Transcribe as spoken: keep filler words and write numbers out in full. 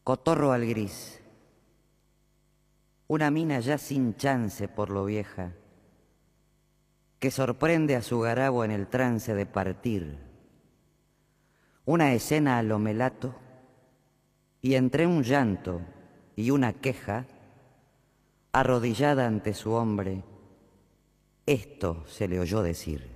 Cotorro al gris, una mina ya sin chance por lo vieja, que sorprende a su garabo en el trance de partir. Una escena a lo melato, y entre un llanto y una queja, arrodillada ante su hombre, esto se le oyó decir.